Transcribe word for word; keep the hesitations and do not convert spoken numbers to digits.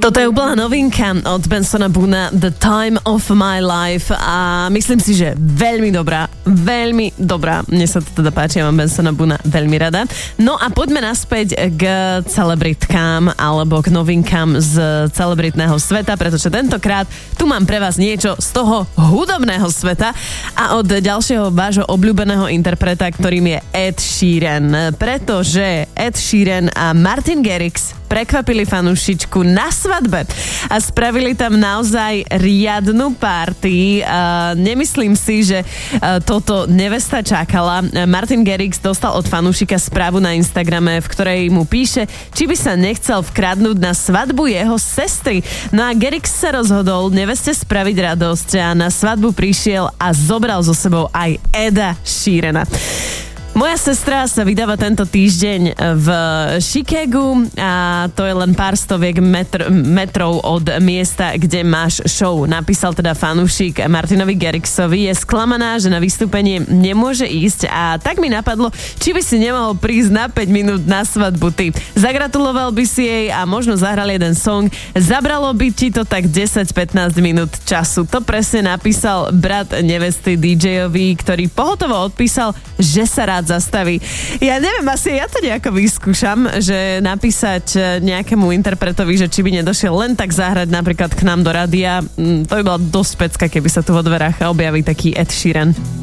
Toto je úplná novinka od Bensona Boona, The Time of My Life, a myslím si, že veľmi dobrá, veľmi dobrá. Mne sa to teda páči, ja mám Bensona Boona veľmi rada. No a poďme naspäť k celebritkám alebo k novinkám z celebritného sveta, pretože tentokrát tu mám pre vás niečo z toho hudobného sveta a od ďalšieho vášho obľúbeného interpreta, ktorým je Ed Sheeran. Pretože Ed Sheeran a Martin Garrix prekvapili fanúšičku na svadbe a spravili tam naozaj riadnu party. Uh, nemyslím si, že uh, toto nevesta čakala. Martin Garrix dostal od fanúšika správu na Instagrame, v ktorej mu píše, či by sa nechcel vkradnúť na svadbu jeho sestry. No a Garrix sa rozhodol neveste spraviť radosť a na svadbu prišiel a zobral so sebou aj Eda Sheerana. Moja sestra sa vydáva tento týždeň v Chicagu a to je len pár stoviek metr, metrov od miesta, kde máš show. Napísal teda fanúšik Martinovi Garrixovi. Je sklamaná, že na vystúpenie nemôže ísť a tak mi napadlo, či by si nemohol prísť na päť minút na svadbu ty. Zagratuloval by si jej a možno zahral jeden song. Zabralo by ti to tak desať pätnásť minút času. To presne napísal brat nevesty dý džejovi, ktorý pohotovo odpísal, že sa rád zastaví. Ja neviem, asi ja to nejako vyskúšam, že napísať nejakému interpretovi, že či by nedošiel len tak zahrať napríklad k nám do rádia, to by bola dosť pecka, keby sa tu vo dverách objaví taký Ed Sheeran.